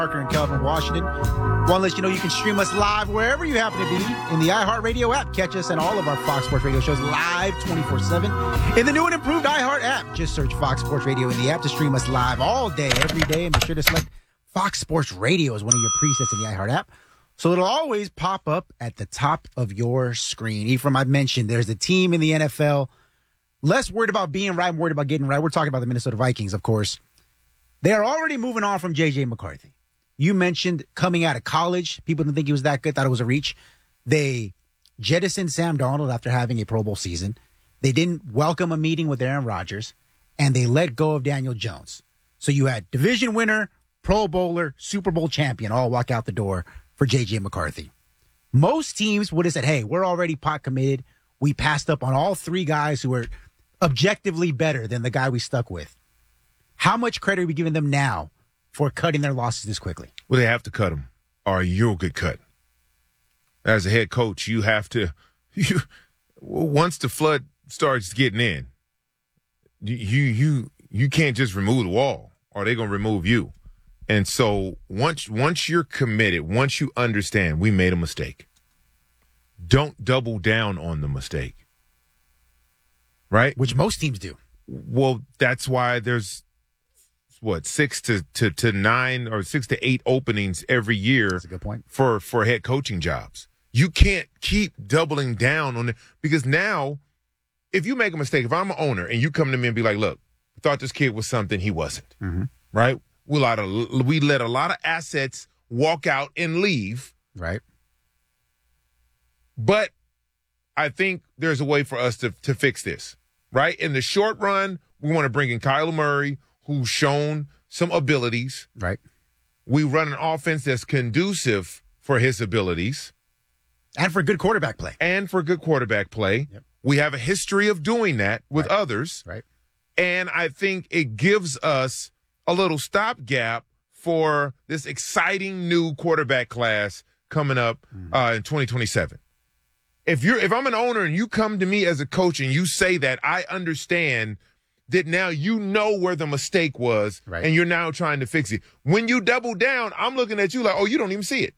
Parker and Kelvin Washington. Want to let you know you can stream us live wherever you happen to be in the iHeartRadio app. Catch us and all of our Fox Sports Radio shows live 24/7 in the new and improved iHeart app. Just search Fox Sports Radio in the app to stream us live all day, every day, and be sure to select Fox Sports Radio as one of your presets in the iHeart app, so it'll always pop up at the top of your screen. Ephraim, I mentioned there's a team in the NFL less worried about being right, worried about getting right. We're talking about the Minnesota Vikings, of course. They are already moving on from J.J. McCarthy. You mentioned coming out of college, people didn't think he was that good, thought it was a reach. They jettisoned Sam Darnold after having a Pro Bowl season. They didn't welcome a meeting with Aaron Rodgers, and they let go of Daniel Jones. So you had division winner, Pro Bowler, Super Bowl champion all walk out the door for J.J. McCarthy. Most teams would have said, hey, we're already pot committed. We passed up on all three guys who were objectively better than the guy we stuck with. How much credit are we giving them now for cutting their losses this quickly? Well, they have to cut them, or you'll get cut. As a head coach, you have to. Once the flood starts getting in, you can't just remove the wall, or they're gonna remove you. And so once you're committed, once you understand we made a mistake, don't double down on the mistake. Right? Which most teams do. Well, that's why there's 6 to 9 or 6 to 8 openings every year. That's a good point. For head coaching jobs. You can't keep doubling down on it, because now if you make a mistake, if I'm an owner and you come to me and be like, look, I thought this kid was something he wasn't. Mm-hmm. Right? We let a lot of assets walk out and leave. Right. But I think there's a way for us to fix this. Right? In the short run, we want to bring in Kyler Murray, who's shown some abilities. Right. We run an offense that's conducive for his abilities. And for good quarterback play. Yep. We have a history of doing that with others. Right. And I think it gives us a little stopgap for this exciting new quarterback class coming up in 2027. If I'm an owner and you come to me as a coach and you say that, I understand that now you know where the mistake was, and you're now trying to fix it. When you double down, I'm looking at you like, oh, you don't even see it.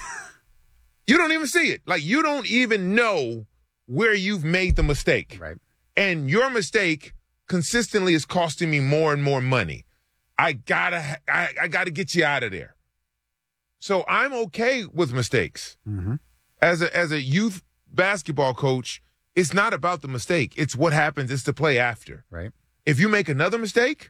You don't even see it. Like, you don't even know where you've made the mistake. Right. And your mistake consistently is costing me more and more money. I gotta get you out of there. So I'm okay with mistakes. Mm-hmm. As a youth basketball coach, it's not about the mistake. It's what happens. It's the play after. Right. If you make another mistake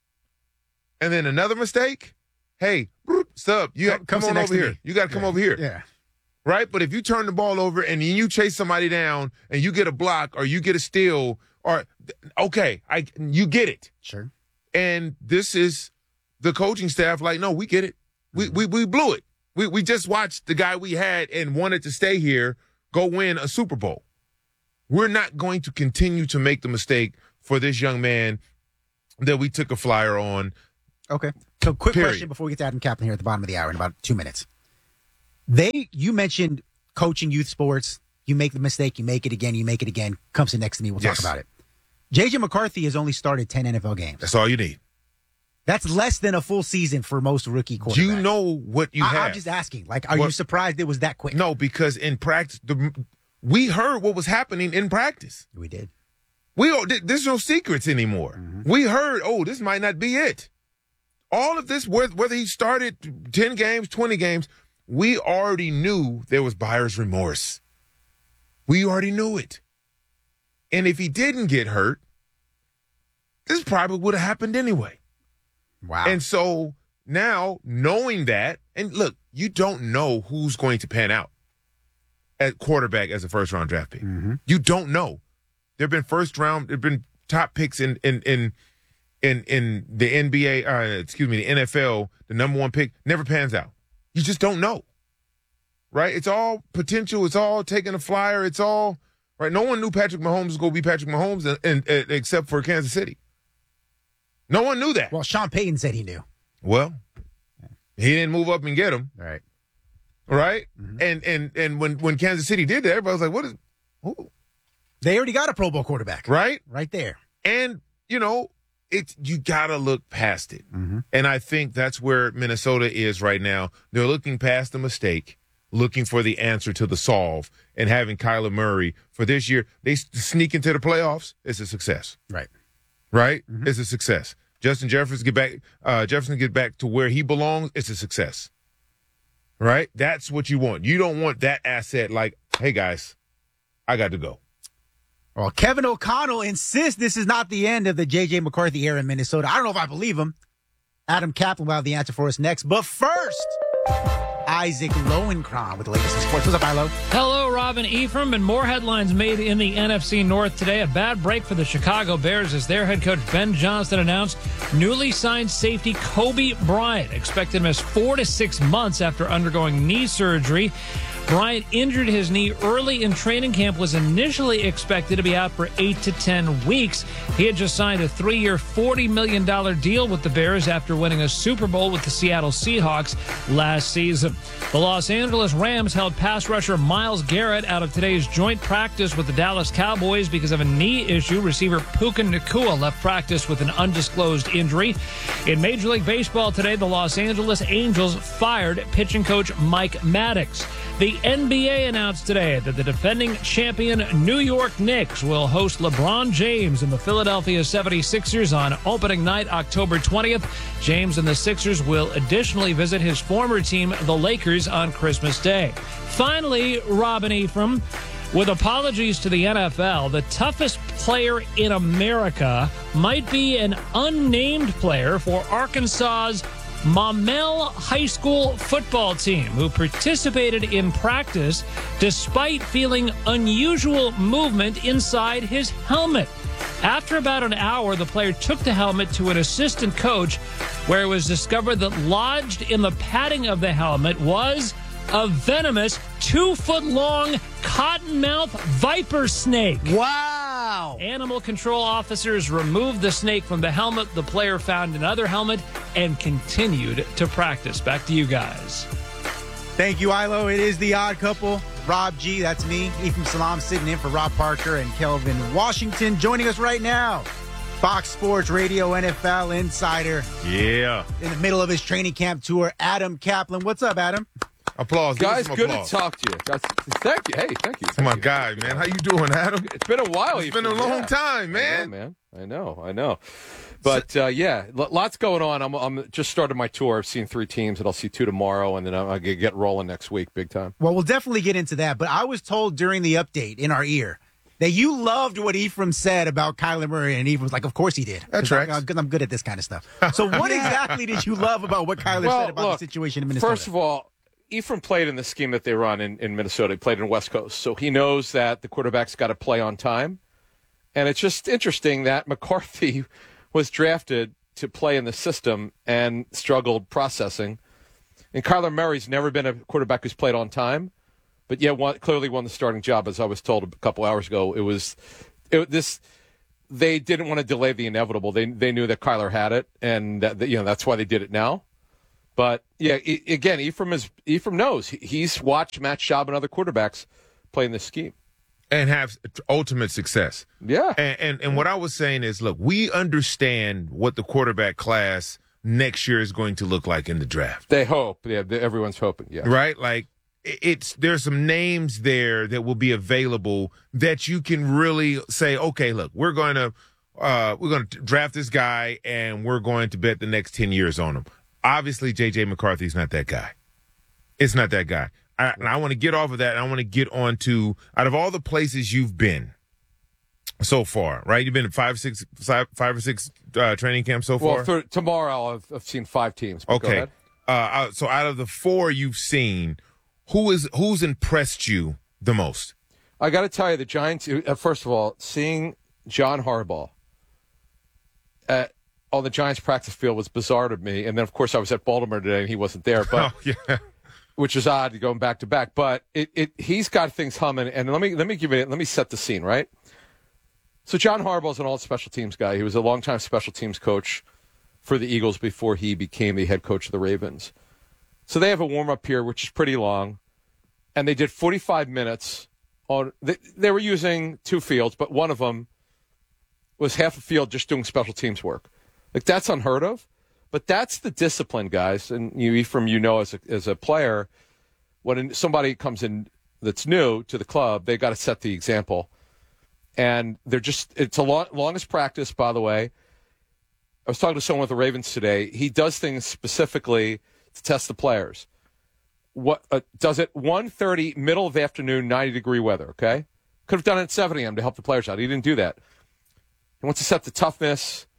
and then another mistake, hey, sub, you come on over here. You got to come over here. Yeah. Right? But if you turn the ball over and you chase somebody down and you get a block or you get a steal, or okay, you get it. Sure. And this is the coaching staff like, no, we get it. We blew it. We just watched the guy we had and wanted to stay here go win a Super Bowl. We're not going to continue to make the mistake for this young man that we took a flyer on. Okay. So quick question before we get to Adam Kaplan here at the bottom of the hour in about 2 minutes. You mentioned coaching youth sports. You make the mistake, you make it again. Come sit next to me, we'll talk about it. J.J. McCarthy has only started 10 NFL games. That's all you need. That's less than a full season for most rookie quarterbacks. Do you know what you have? I'm just asking. Like, are you surprised it was that quick? No, because in practice, we heard what was happening in practice. We did. There's no secrets anymore. Mm-hmm. We heard, this might not be it. All of this, whether he started 10 games, 20 games, we already knew there was buyer's remorse. We already knew it. And if he didn't get hurt, this probably would have happened anyway. Wow. And so now, knowing that, and look, you don't know who's going to pan out at quarterback as a first-round draft pick. Mm-hmm. You don't know. There have been top picks in the NBA, the NFL, the number one pick, never pans out. You just don't know. Right? It's all potential. It's all taking a flyer. It's all, right? No one knew Patrick Mahomes was going to be Patrick Mahomes except for Kansas City. No one knew that. Well, Sean Payton said he knew. Well, he didn't move up and get him. Right. Right? Mm-hmm. And when Kansas City did that, everybody was like, what is – They already got a Pro Bowl quarterback. Right? Right there. And, you got to look past it. Mm-hmm. And I think that's where Minnesota is right now. They're looking past the mistake, looking for the answer to the solve, and having Kyler Murray for this year. They sneak into the playoffs. It's a success. Right. Right? Mm-hmm. It's a success. Justin Jefferson get back to where he belongs. It's a success. Right? That's what you want. You don't want that asset like, hey, guys, I got to go. Well, Kevin O'Connell insists this is not the end of the J.J. McCarthy era in Minnesota. I don't know if I believe him. Adam Kaplan will have the answer for us next. But first, Isaac Lowenkron with the latest in sports. What's up, Ilo? Hello, Robin Ephraim. And more headlines made in the NFC North today. A bad break for the Chicago Bears as their head coach Ben Johnson announced newly signed safety Kobe Bryant expected to miss 4 to 6 months after undergoing knee surgery. Bryant injured his knee early in training camp, was initially expected to be out for 8 to 10 weeks. He had just signed a 3-year, $40 million deal with the Bears after winning a Super Bowl with the Seattle Seahawks last season. The Los Angeles Rams held pass rusher Myles Garrett out of today's joint practice with the Dallas Cowboys because of a knee issue. Receiver Puka Nacua left practice with an undisclosed injury. In Major League Baseball today, the Los Angeles Angels fired pitching coach Mike Maddox. The NBA announced today that the defending champion New York Knicks will host LeBron James and the Philadelphia 76ers on opening night, October 20th. James and the Sixers will additionally visit his former team, the Lakers, on Christmas Day. Finally, Robin Ephraim, with apologies to the NFL, the toughest player in America might be an unnamed player for Arkansas's Maumelle High School football team, who participated in practice despite feeling unusual movement inside his helmet. After about an hour, the player took the helmet to an assistant coach, where it was discovered that lodged in the padding of the helmet was a venomous 2-foot-long cottonmouth viper snake. Wow. Animal control officers removed the snake from the helmet. The player found another helmet and continued to practice. Back to you guys. Thank you, Ilo. It is the odd couple. Rob G, that's me. Ephraim Salam sitting in for Rob Parker and Kelvin Washington. Joining us right now, Fox Sports Radio NFL insider. Yeah. In the middle of his training camp tour, Adam Kaplan. What's up, Adam? Applause. Guys, good to talk to you. Thank you. Hey, thank you. My guy, man. How you doing, Adam? It's been a while. It's been a long time, man. I know. But, lots going on. I'm just started my tour. I've seen 3 teams, and I'll see 2 tomorrow, and then I'm going to get rolling next week big time. Well, we'll definitely get into that. But I was told during the update in our ear that you loved what Ephraim said about Kyler Murray, and Ephraim was like, of course he did. That's right. Because I'm good at this kind of stuff. So what exactly did you love about what Kyler said about the situation in Minnesota? First of all, Ephraim played in the scheme that they run in Minnesota. He played in West Coast. So he knows that the quarterback's got to play on time. And it's just interesting that McCarthy was drafted to play in the system and struggled processing. And Kyler Murray's never been a quarterback who's played on time, but yet clearly won the starting job, as I was told a couple hours ago. They didn't want to delay the inevitable. They knew that Kyler had it, and that's why they did it now. But, again, Ephraim knows. He's watched Matt Schaub and other quarterbacks play in this scheme. And have ultimate success. Yeah. And what I was saying is, look, we understand what the quarterback class next year is going to look like in the draft. They hope. Yeah, everyone's hoping, yeah. Right? Like, there's some names there that will be available that you can really say, okay, look, we're going to draft this guy, and we're going to bet the next 10 years on him. Obviously, J.J. McCarthy's not that guy. It's not that guy. And I want to get off of that, and I want to get on to, out of all the places you've been so far, right? You've been in five or six training camps so far? Well, tomorrow I've seen 5 teams. Okay. So out of the 4 you've seen, who's impressed you the most? I got to tell you, the Giants, first of all, seeing John Harbaugh on the Giants practice field was bizarre to me. And then, of course, I was at Baltimore today, and he wasn't there. But which is odd, going back to back. But he's got things humming. And let me set the scene, right? So John Harbaugh's an all-special teams guy. He was a longtime special teams coach for the Eagles before he became the head coach of the Ravens. So they have a warm-up here, which is pretty long. And they did 45 minutes on – they were using 2 fields, but one of them was half a field just doing special teams work. Like, that's unheard of. But that's the discipline, guys. And as a player, when somebody comes in that's new to the club, they got to set the example. And it's a longest practice, by the way. I was talking to someone with the Ravens today. He does things specifically to test the players. What does it 1:30, middle of the afternoon, 90-degree weather, okay? Could have done it at 7 a.m. to help the players out. He didn't do that. He wants to set the toughness.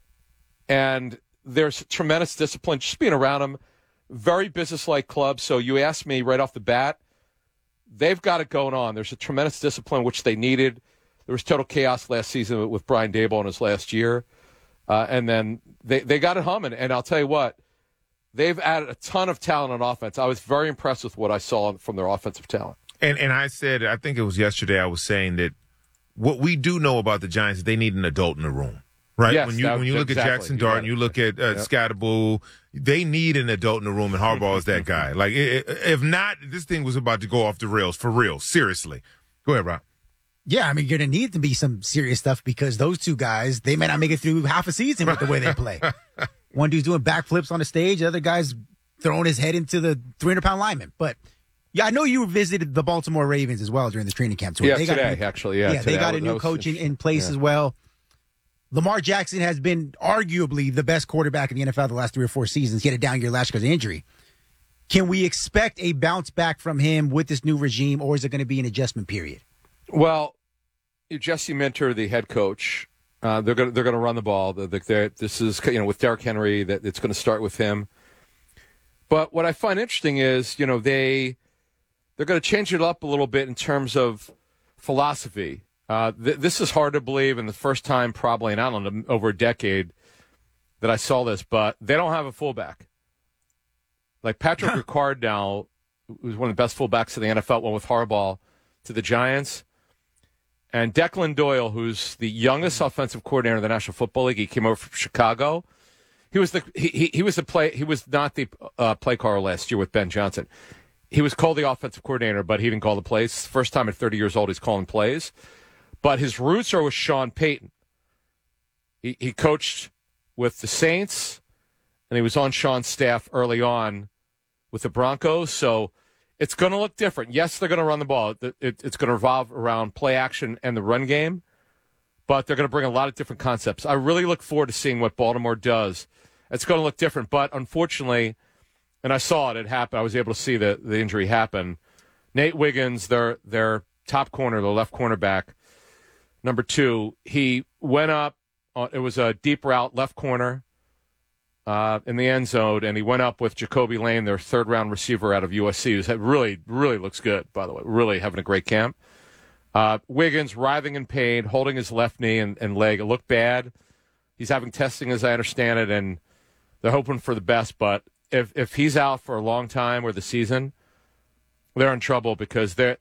And there's tremendous discipline just being around him. Very business-like club. So you asked me right off the bat, they've got it going on. There's a tremendous discipline, which they needed. There was total chaos last season with Brian Daboll in his last year. And then they got it humming. And I'll tell you what, they've added a ton of talent on offense. I was very impressed with what I saw from their offensive talent. And I said, I think it was yesterday, I was saying that what we do know about the Giants is they need an adult in the room. Right? Yes, when you look at Jackson Dart and you look at Scatterbull, they need an adult in the room, and Harbaugh is that guy. Like, if not, this thing was about to go off the rails, for real, seriously. Go ahead, Rob. Yeah, I mean, you're going to need to be some serious stuff because those two guys, they may not make it through half a season with the way they play. One dude's doing backflips on the stage, the other guy's throwing his head into the 300-pound lineman. But, yeah, I know you visited the Baltimore Ravens as well during the training camp tour. Yeah, actually. Yeah, they got a new coach in place as well. Lamar Jackson has been arguably the best quarterback in the NFL the last 3 or 4 seasons. He had a down year last year because of injury. Can we expect a bounce back from him with this new regime, or is it going to be an adjustment period? Well, Jesse Minter, the head coach, they're going to run the ball. This is with Derrick Henry that it's going to start with him. But what I find interesting is they're going to change it up a little bit in terms of philosophy. This is hard to believe, and the first time probably in, I don't know, over a decade that I saw this, but they don't have a fullback. Like Patrick Ricard now, who's one of the best fullbacks in the NFL, went with Harbaugh to the Giants. And Declan Doyle, who's the youngest offensive coordinator in the National Football League, he came over from Chicago. He was not the play caller last year with Ben Johnson. He was called the offensive coordinator, but he didn't call the plays. First time at 30 years old, he's calling plays. But his roots are with Sean Payton. He coached with the Saints, and he was on Sean's staff early on with the Broncos. So it's going to look different. Yes, they're going to run the ball. It's going to revolve around play action and the run game, but they're going to bring a lot of different concepts. I really look forward to seeing what Baltimore does. It's going to look different, but unfortunately, and I saw it happen. I was able to see the injury happen. Nate Wiggins, their top corner, the left cornerback, number 2, he went up. It was a deep route, left corner in the end zone, and he went up with Jacoby Lane, their third-round receiver out of USC, who really, really looks good, by the way, really having a great camp. Wiggins writhing in pain, holding his left knee and leg. It looked bad. He's having testing, as I understand it, and they're hoping for the best. But if he's out for a long time or the season, they're in trouble because their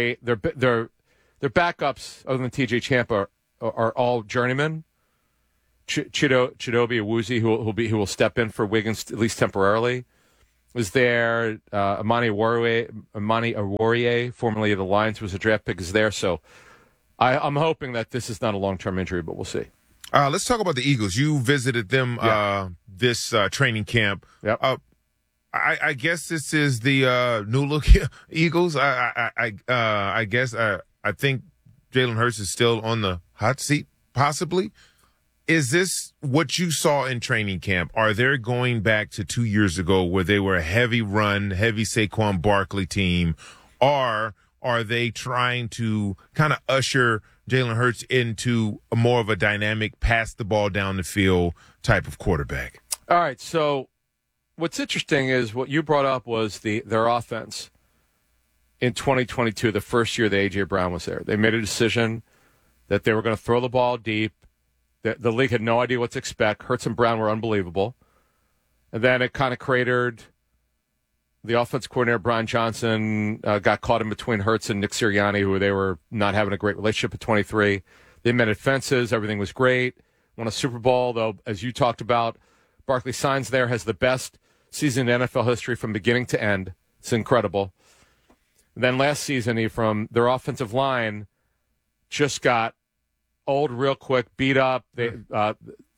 backups, other than T.J. Champa, are all journeymen. Chidobe Awuzie, who will step in for Wiggins at least temporarily, was there. Amani Aworiye, formerly of the Lions, was a draft pick, is there. So I'm hoping that this is not a long-term injury, but we'll see. Let's talk about the Eagles. You visited them this training camp. Yep. I guess this is the new look Eagles. I guess I think Jalen Hurts is still on the hot seat, possibly. Is this what you saw in training camp? Are they going back to 2 years ago where they were a heavy run, heavy Saquon Barkley team? Or are they trying to kind of usher Jalen Hurts into a more of a dynamic, pass the ball down the field type of quarterback? All right, so what's interesting is what you brought up was their offense in 2022, the first year that A.J. Brown was there. They made a decision that they were going to throw the ball deep. The league had no idea what to expect. Hurts and Brown were unbelievable. And then it kind of cratered. The offense coordinator, Brian Johnson, got caught in between Hurts and Nick Sirianni, who they were not having a great relationship at 23. They mended fences. Everything was great. Won a Super Bowl, though, as you talked about. Barkley signs there, has the best season in NFL history from beginning to end. It's incredible. And then last season, from their offensive line just got old real quick, beat up.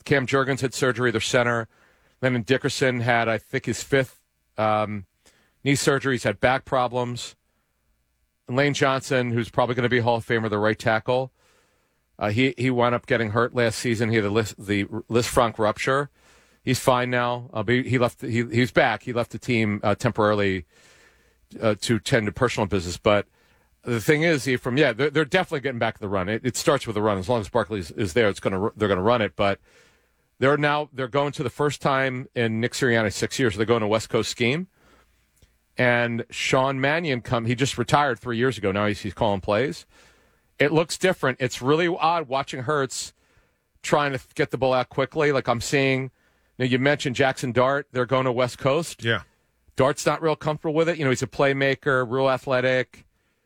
Cam Jurgens had surgery, their center. Landon Dickerson had, I think, his 5th knee surgery. He's had back problems. And Lane Johnson, who's probably going to be a Hall of Famer, the right tackle, he wound up getting hurt last season. He had the Lisfranc rupture. He's fine now. He's back. He left the team temporarily to tend to personal business. But the thing is, they're definitely getting back to the run. It starts with a run. As long as Barkley is there, they're going to run it. But they're going to the first time in Nick Sirianni's 6 years. They're going to West Coast scheme. And Sean Mannion he just retired 3 years ago. Now he's calling plays. It looks different. It's really odd watching Hurts trying to get the ball out quickly. Like I'm seeing, you mentioned Jackson Dart. They're going to West Coast. Yeah. Dart's not real comfortable with it. He's a playmaker, real athletic,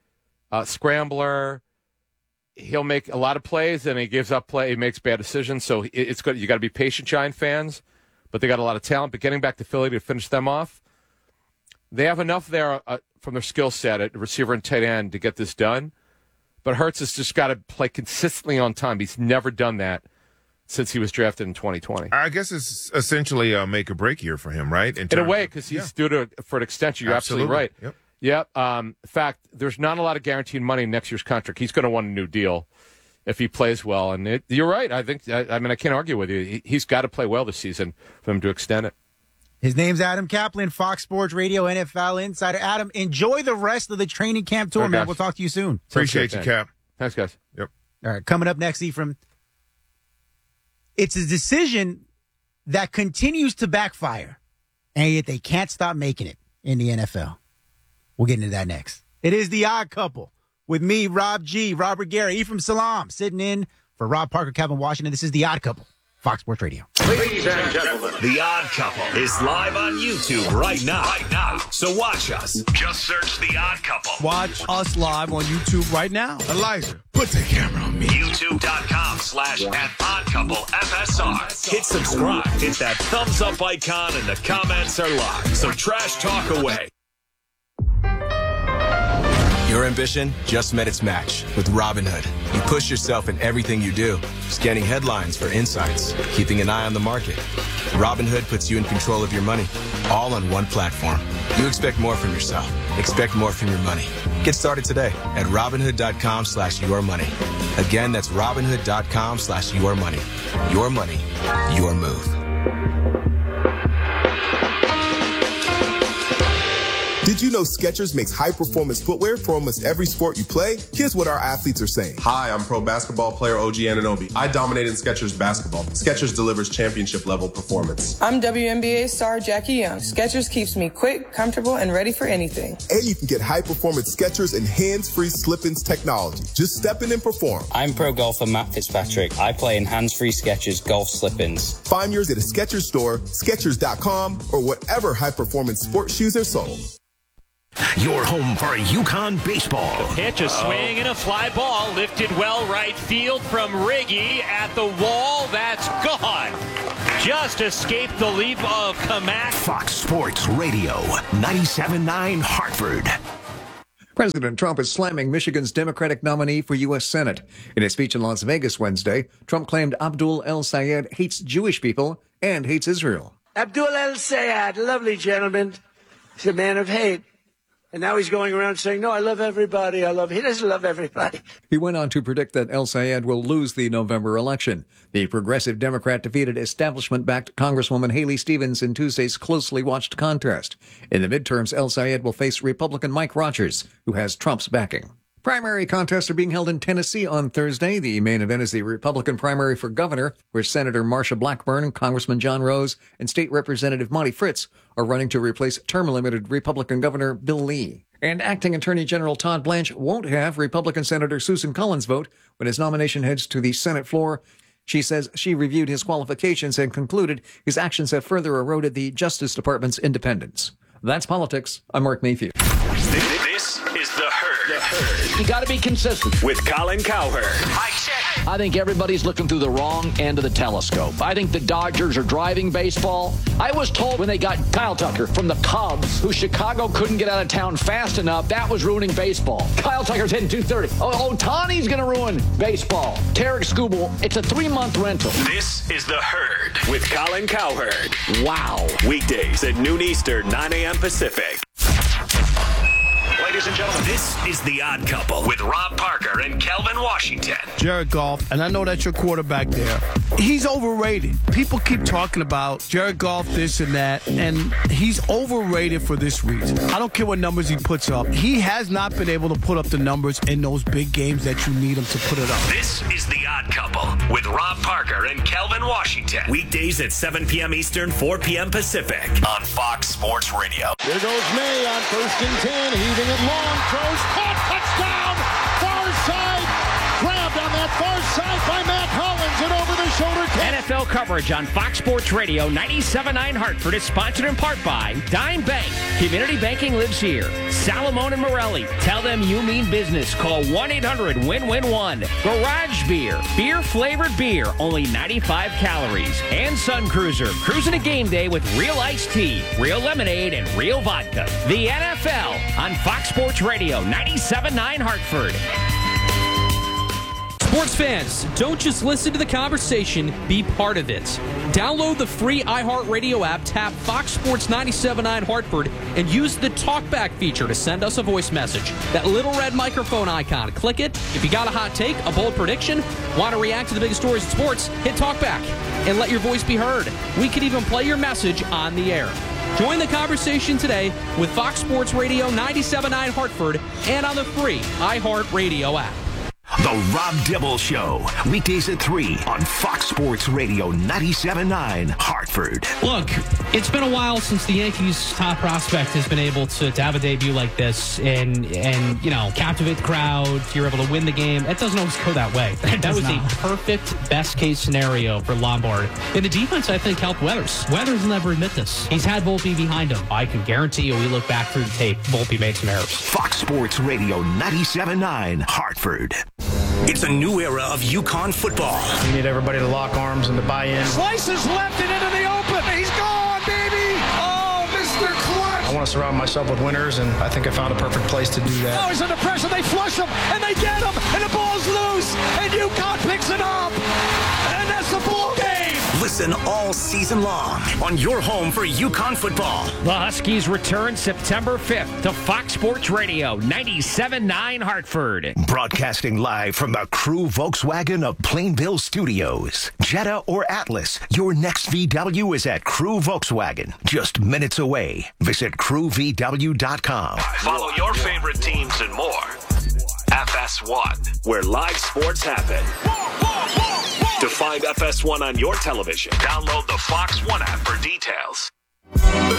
scrambler. He'll make a lot of plays, and he gives up play. He makes bad decisions. So it's good. You got to be patient, Giant fans. But they got a lot of talent. But getting back to Philly to finish them off, they have enough there from their skill set at receiver and tight end to get this done. But Hurts has just got to play consistently on time. He's never done that since he was drafted in 2020. I guess it's essentially a make-or-break year for him, right? In a way, because he's due for an extension. You're absolutely right. Yep. In fact, there's not a lot of guaranteed money in next year's contract. He's going to want a new deal if he plays well. And you're right. I think. I can't argue with you. He's got to play well this season for him to extend it. His name's Adam Kaplan, Fox Sports Radio, NFL Insider. Adam, enjoy the rest of the training camp tour, man. We'll talk to you soon. Appreciate you, Cap. Thanks, guys. Yep. All right, coming up next, Ephraim. It's a decision that continues to backfire, and yet they can't stop making it in the NFL. We'll get into that next. It is The Odd Couple with me, Rob G., Robert Gary, Ephraim Salaam, sitting in for Rob Parker, Calvin Washington. This is The Odd Couple. Fox Sports Radio. Ladies and gentlemen, The Odd Couple is live on YouTube right now. So watch us. Just search The Odd Couple. Watch us live on YouTube right now. Elijah, put the camera on me. YouTube.com/@OddCoupleFSR. Hit subscribe. Hit that thumbs up icon, and the comments are live. So trash talk away. Your ambition just met its match with Robinhood. You push yourself in everything you do, scanning headlines for insights, keeping an eye on the market. Robinhood puts you in control of your money, all on one platform. You expect more from yourself. Expect more from your money. Get started today at Robinhood.com/yourmoney. Again, that's Robinhood.com/yourmoney. Your money, your move. Did you know Skechers makes high-performance footwear for almost every sport you play? Here's what our athletes are saying. Hi, I'm pro basketball player OG Anunoby. I dominate in Skechers basketball. Skechers delivers championship-level performance. I'm WNBA star Jackie Young. Skechers keeps me quick, comfortable, and ready for anything. And you can get high-performance Skechers and hands-free slip-ins technology. Just step in and perform. I'm pro golfer Matt Fitzpatrick. I play in hands-free Skechers golf slip-ins. Find yours at a Skechers store, Skechers.com, or whatever high-performance sports shoes are sold. Your home for UConn baseball. The pitch, a swing and a fly ball lifted well right field from Riggy at the wall. That's gone. Just escaped the leap of Kamak. Fox Sports Radio, 97.9 Hartford. President Trump is slamming Michigan's Democratic nominee for U.S. Senate. In a speech in Las Vegas Wednesday, Trump claimed Abdul El-Sayed hates Jewish people and hates Israel. Abdul El-Sayed, lovely gentleman. He's a man of hate. And now he's going around saying, no, I love everybody. He doesn't love everybody. He went on to predict that El-Sayed will lose the November election. The progressive Democrat defeated establishment-backed Congresswoman Haley Stevens in Tuesday's closely watched contest. In the midterms, El-Sayed will face Republican Mike Rogers, who has Trump's backing. Primary contests are being held in Tennessee on Thursday. The main event is the Republican primary for governor, where Senator Marsha Blackburn, Congressman John Rose, and State Representative Monty Fritz are running to replace term-limited Republican Governor Bill Lee. And acting Attorney General Todd Blanche won't have Republican Senator Susan Collins vote when his nomination heads to the Senate floor. She says she reviewed his qualifications and concluded his actions have further eroded the Justice Department's independence. That's politics. I'm Mark Mayfield. This is The Herd. You got to be consistent. With Colin Cowherd. Mic check. I think everybody's looking through the wrong end of the telescope. I think the Dodgers are driving baseball. I was told when they got Kyle Tucker from the Cubs, who Chicago couldn't get out of town fast enough, that was ruining baseball. Kyle Tucker's hitting 230. Ohtani's going to ruin baseball. Tarek Skubal, it's a 3-month rental. This is The Herd with Colin Cowherd. Wow. Weekdays at noon Eastern, 9 a.m. Pacific. Ladies and gentlemen, this is The Odd Couple with Rob Parker and Kelvin Washington. Jared Goff, and I know that's your quarterback there. He's overrated. People keep talking about Jared Goff, this and that, and he's overrated for this reason. I don't care what numbers he puts up. He has not been able to put up the numbers in those big games that you need him to put it up. This is The Odd Couple with Rob Parker and Kelvin Washington. Weekdays at 7 p.m. Eastern, 4 p.m. Pacific on Fox Sports Radio. Here goes May on 1st and 10, heaving it long, throws, caught, touchdown, far side, grabbed on that far side by Matt Collins, and over the shoulder catch. NFL coverage on Fox Sports Radio 97.9 Hartford is sponsored in part by Dime Bank. Community banking lives here. Salamone and Morelli. Tell them you mean business. Call 1-800-WIN-WIN-1. Garage Beer. Beer-flavored beer. Only 95 calories. And Sun Cruiser. Cruising a game day with real iced tea, real lemonade, and real vodka. The NFL on Fox Sports Radio 97.9 Hartford. Sports fans, don't just listen to the conversation, be part of it. Download the free iHeartRadio app, tap Fox Sports 97.9 Hartford, and use the TalkBack feature to send us a voice message. That little red microphone icon, click it. If you got a hot take, a bold prediction, want to react to the biggest stories in sports, hit TalkBack and let your voice be heard. We could even play your message on the air. Join the conversation today with Fox Sports Radio 97.9 Hartford and on the free iHeartRadio app. The Rob Dibble Show, weekdays at 3 on Fox Sports Radio 97.9 Hartford. Look, it's been a while since the Yankees' top prospect has been able to have a debut like this and captivate the crowd. You're able to win the game. It doesn't always go that way. That was a perfect best-case scenario for Lombard. And the defense, I think, helped Weathers. Weathers will never admit this. He's had Volpe behind him. I can guarantee you, we look back through the tape, Volpe made some errors. Fox Sports Radio 97.9 Hartford. It's a new era of UConn football. We need everybody to lock arms and to buy in. Slices left and into the open. He's gone, baby. Oh, Mr. Clutch. I want to surround myself with winners, and I think I found a perfect place to do that. Oh, he's under pressure. They flush him, and they get him, and the ball's loose, and UConn picks it up. And that's the ball game. Listen all season long on your home for UConn football. The Huskies return September 5th to Fox Sports Radio 97.9 Hartford. Broadcasting live from the Crew Volkswagen of Plainville Studios. Jetta or Atlas, your next VW is at Crew Volkswagen. Just minutes away. Visit crewvw.com. Follow your favorite teams and more. FS1, where live sports happen. To find FS1 on your television, download the Fox One app for details.